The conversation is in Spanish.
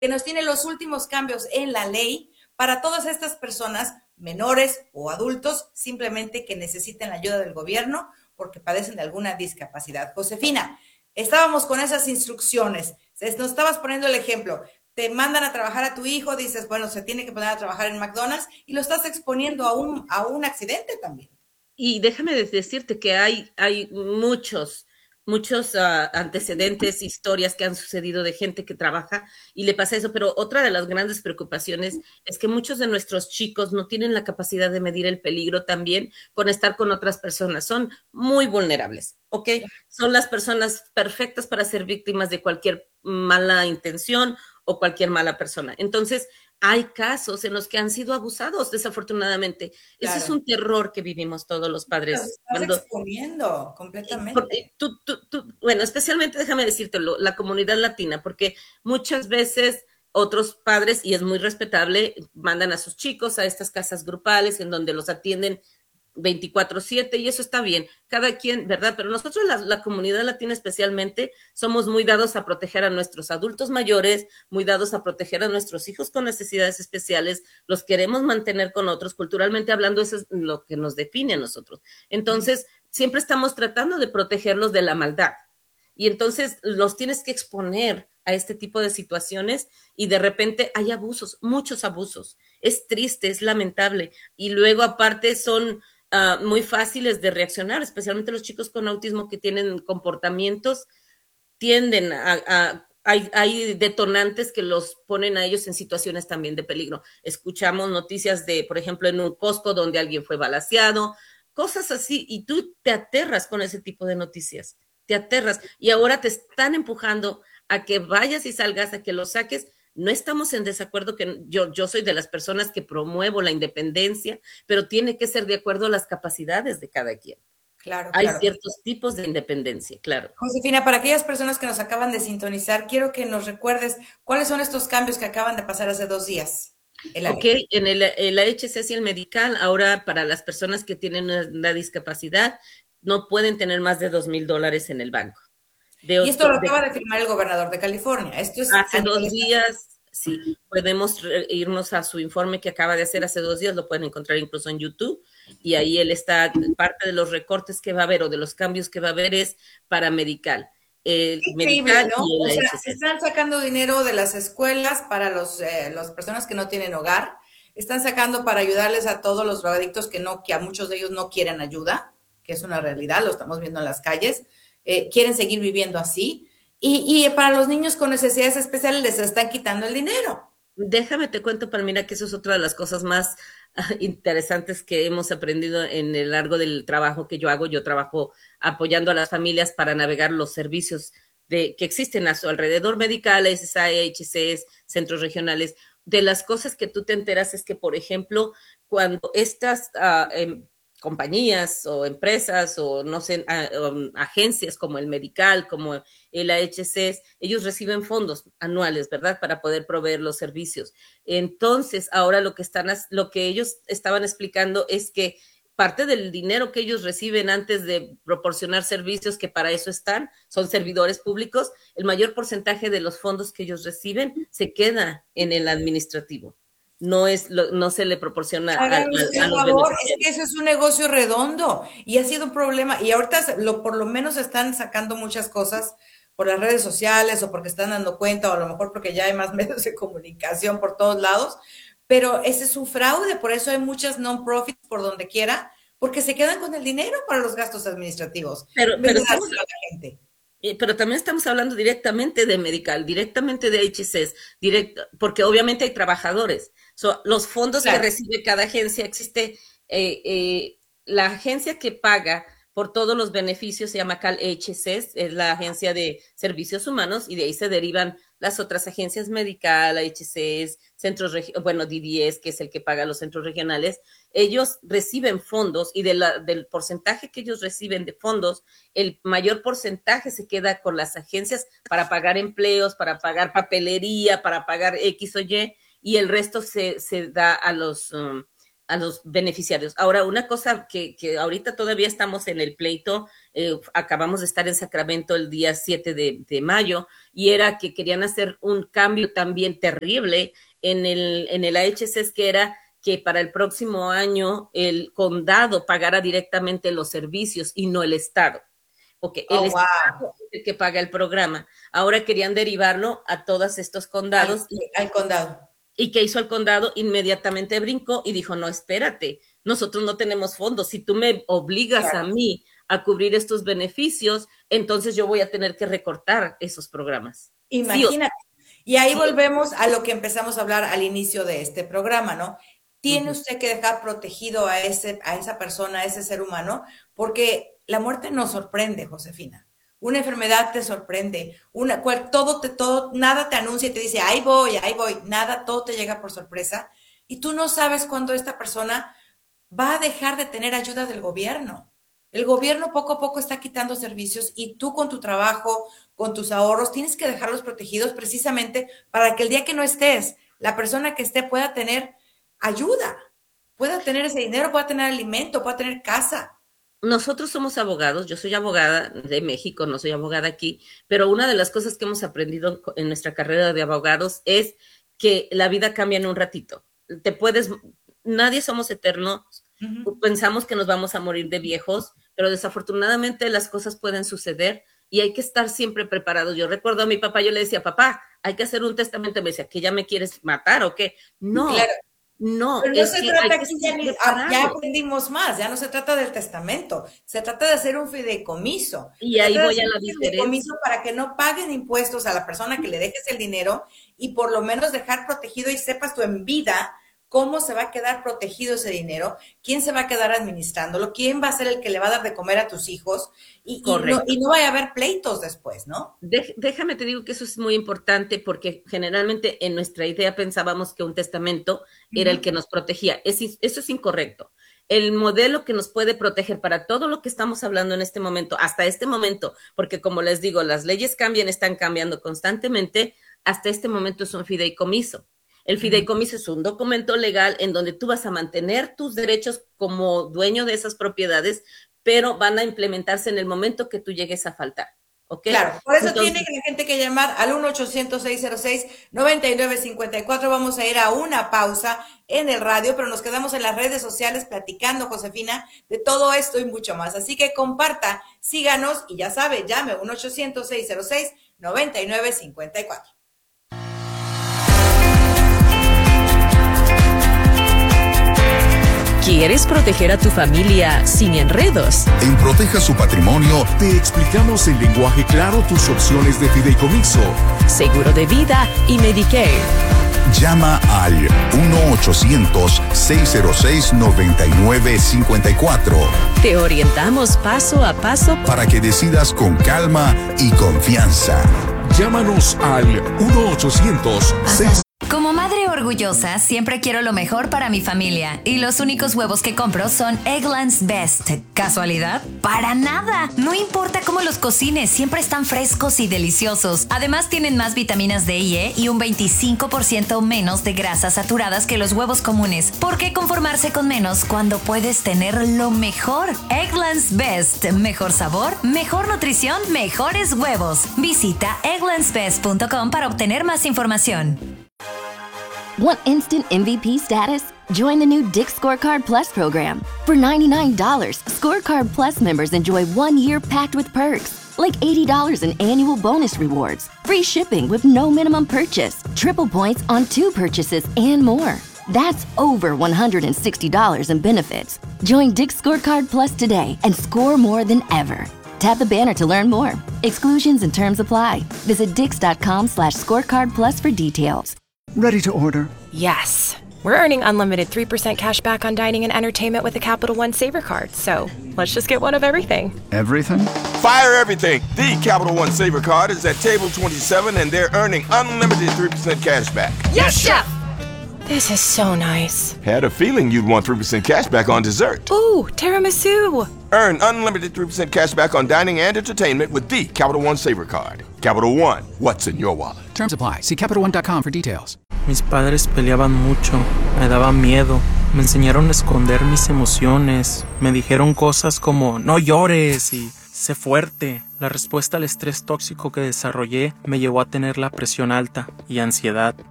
que nos tiene los últimos cambios en la ley para todas estas personas, menores o adultos, simplemente que necesiten la ayuda del gobierno porque padecen de alguna discapacidad. Josefina, estábamos con esas instrucciones, nos estabas poniendo el ejemplo, te mandan a trabajar a tu hijo, dices, bueno, se tiene que poner a trabajar en McDonald's y lo estás exponiendo a un accidente también. Y déjame decirte que hay muchos antecedentes, historias que han sucedido de gente que trabaja y le pasa eso, pero otra de las grandes preocupaciones es que muchos de nuestros chicos no tienen la capacidad de medir el peligro también con estar con otras personas, son muy vulnerables, ¿ok? Son las personas perfectas para ser víctimas de cualquier mala intención o cualquier mala persona. Entonces, hay casos en los que han sido abusados, desafortunadamente. Ese es Claro. un terror que vivimos todos los Los padres. estás exponiendo completamente. Bueno, especialmente déjame decírtelo, la comunidad latina, porque muchas veces otros padres, y es muy respetable, mandan a sus chicos a estas casas grupales en donde los atienden 24/7 y eso está bien, cada quien, ¿verdad? Pero nosotros, la comunidad latina especialmente, somos muy dados a proteger a nuestros adultos mayores, muy dados a proteger a nuestros hijos con necesidades especiales, los queremos mantener con otros, culturalmente hablando, eso es lo que nos define a nosotros. Entonces, siempre estamos tratando de protegerlos de la maldad. Y entonces los tienes que exponer a este tipo de situaciones y de repente hay abusos, muchos abusos. Es triste, es lamentable. Y luego aparte son muy fáciles de reaccionar, especialmente los chicos con autismo que tienen comportamientos, tienden hay detonantes que los ponen a ellos en situaciones también de peligro. Escuchamos noticias de, por ejemplo, en un Costco donde alguien fue balaceado, cosas así, y tú te aterras con ese tipo de noticias, te aterras, y ahora te están empujando a que vayas y salgas, a que lo saques. No estamos en desacuerdo, que yo soy de las personas que promuevo la independencia, pero tiene que ser de acuerdo a las capacidades de cada quien. Claro, Hay claro. ciertos tipos de independencia, claro. Josefina, para aquellas personas que nos acaban de sintonizar, quiero que nos recuerdes cuáles son estos cambios que acaban de pasar hace 2 días en la Ok, ley. en el AHCS y el medical, ahora para las personas que tienen una discapacidad, no pueden tener más de $2,000 en el banco. Y esto lo De acaba de firmar el gobernador de California. Esto es a hace nivel dos estatal. días, sí, podemos irnos a su informe que acaba de hacer hace 2 días, lo pueden encontrar incluso en YouTube, y ahí él está, parte de los recortes que va a haber o de los cambios que va a haber es para medical, el Increíble, medical ¿no? y O el sea, AHCS. están sacando dinero de las escuelas para las personas que no tienen hogar, están sacando para ayudarles a todos los drogadictos que a muchos de ellos no quieren ayuda, que es una realidad, lo estamos viendo en las calles, quieren seguir viviendo así, y para los niños con necesidades especiales les están quitando el dinero. Déjame te cuento, Palmira, que eso es otra de las cosas más interesantes que hemos aprendido en el largo del trabajo que yo hago. Yo trabajo apoyando a las familias para navegar los servicios que existen a su alrededor, medicales, HCs, centros regionales. De las cosas que tú te enteras es que, por ejemplo, cuando estas compañías o empresas o no sé, agencias como el medical, como el AHC, ellos reciben fondos anuales, ¿verdad? Para poder proveer los servicios. Entonces, ahora lo que ellos estaban explicando es que parte del dinero que ellos reciben antes de proporcionar servicios, que para eso están, son servidores públicos, el mayor porcentaje de los fondos que ellos reciben se queda en el administrativo. No se le proporciona Háganos a el los favor, es que beneficiarios. eso es un negocio redondo y ha sido un problema. Y ahorita por lo menos están sacando muchas cosas por las redes sociales o porque están dando cuenta o a lo mejor porque ya hay más medios de comunicación por todos lados. Pero ese es un fraude, por eso hay muchas non-profits por donde quiera, porque se quedan con el dinero para los gastos administrativos en vez Pero de estamos dárselo a la gente. Pero también estamos hablando directamente de medical, directamente de HCs, porque obviamente hay trabajadores. Los fondos que Claro. recibe cada agencia, la agencia que paga por todos los beneficios se llama Cal HCs, es la agencia de servicios humanos, y de ahí se derivan las otras agencias medical, HCs, bueno, DDS, que es el que paga los centros regionales. Ellos reciben fondos y del porcentaje que ellos reciben de fondos, el mayor porcentaje se queda con las agencias para pagar empleos, para pagar papelería, para pagar X o Y, y el resto se da a los beneficiarios. Ahora, una cosa que ahorita todavía estamos en el pleito, acabamos de estar en Sacramento el día 7 de mayo, y era que querían hacer un cambio también terrible en el AHCS, que era que para el próximo año el condado pagara directamente los servicios y no el Estado. Porque el Estado es el que paga el programa. Ahora querían derivarlo a todos estos condados. Al condado. ¿Y qué hizo el condado? Inmediatamente brincó y dijo, no, espérate, nosotros no tenemos fondos. Si tú me obligas a mí a cubrir estos beneficios, entonces yo voy a tener que recortar esos programas. Imagínate. Y ahí volvemos a lo que empezamos a hablar al inicio de este programa, ¿no? Tiene usted que dejar protegido a esa persona, a ese ser humano, porque la muerte nos sorprende, Josefina. Una enfermedad te sorprende, nada te anuncia y te dice, ahí voy, nada, todo te llega por sorpresa, y tú no sabes cuándo esta persona va a dejar de tener ayuda del gobierno. El gobierno poco a poco está quitando servicios, y tú con tu trabajo, con tus ahorros, tienes que dejarlos protegidos precisamente para que el día que no estés, la persona que esté pueda tener ayuda, pueda tener ese dinero, pueda tener alimento, pueda tener casa. Nosotros somos abogados, yo soy abogada de México, no soy abogada aquí, pero una de las cosas que hemos aprendido en nuestra carrera de abogados es que la vida cambia en un ratito. Nadie somos eternos, pensamos que nos vamos a morir de viejos, pero desafortunadamente las cosas pueden suceder y hay que estar siempre preparados. Yo recuerdo a mi papá, yo le decía, papá, hay que hacer un testamento, me decía, ¿que ya me quieres matar o qué? No. Claro. No, pero no se trata aquí, ya aprendimos más, ya no se trata del testamento, se trata de hacer un fideicomiso. Y ahí voy a la diferencia. Fideicomiso para que no paguen impuestos a la persona que le dejes el dinero y por lo menos dejar protegido y sepas tú en vida cómo se va a quedar protegido ese dinero, quién se va a quedar administrándolo, quién va a ser el que le va a dar de comer a tus hijos y no vaya a haber pleitos después, ¿no? Déjame te digo que eso es muy importante porque generalmente en nuestra idea pensábamos que un testamento era el que nos protegía. Eso es incorrecto. El modelo que nos puede proteger para todo lo que estamos hablando en este momento, hasta este momento, porque como les digo, las leyes cambian, están cambiando constantemente, hasta este momento es un fideicomiso. El fideicomiso es un documento legal en donde tú vas a mantener tus derechos como dueño de esas propiedades, pero van a implementarse en el momento que tú llegues a faltar. ¿Okay? Claro, por eso tiene la gente que llamar al 1-800-606-9954. Vamos a ir a una pausa en el radio, pero nos quedamos en las redes sociales platicando, Josefina, de todo esto y mucho más. Así que comparta, síganos y ya sabe, llame 1-800-606-9954. ¿Quieres proteger a tu familia sin enredos? En Proteja su Patrimonio te explicamos en lenguaje claro tus opciones de fideicomiso, seguro de vida y Medicare. Llama al 1-800-606-9954. Te orientamos paso a paso para que decidas con calma y confianza. Llámanos al 1-800-606. Como madre orgullosa, siempre quiero lo mejor para mi familia. Y los únicos huevos que compro son Eggland's Best. ¿Casualidad? ¡Para nada! No importa cómo los cocines, siempre están frescos y deliciosos. Además, tienen más vitaminas D y E y un 25% menos de grasas saturadas que los huevos comunes. ¿Por qué conformarse con menos cuando puedes tener lo mejor? Eggland's Best. Mejor sabor, mejor nutrición, mejores huevos. Visita egglandsbest.com para obtener más información. Want instant MVP status? Join the new Dick's Scorecard Plus program. For $99, Scorecard Plus members enjoy 1 year packed with perks, like $80 in annual bonus rewards, free shipping with no minimum purchase, triple points on 2 purchases, and more. That's over $160 in benefits. Join Dick's Scorecard Plus today and score more than ever. Tap the banner to learn more. Exclusions and terms apply. Visit dix.com/scorecard plus for details. Ready to order? Yes. We're earning unlimited 3% cash back on dining and entertainment with the Capital One Saver Card. So let's just get one of everything. Everything? Fire everything. The Capital One Saver Card is at table 27 and they're earning unlimited 3% cash back. Yes, Chef! This is so nice. Had a feeling you'd want 3% cash back on dessert. Ooh, tiramisu. Earn unlimited 3% cash back on dining and entertainment with the Capital One Saver Card. Capital One, what's in your wallet? Terms apply. See CapitalOne.com for details. Mis padres peleaban mucho, me daba miedo, me enseñaron a esconder mis emociones, me dijeron cosas como no llores y sé fuerte. La respuesta al estrés tóxico que desarrollé me llevó a tener la presión alta y ansiedad.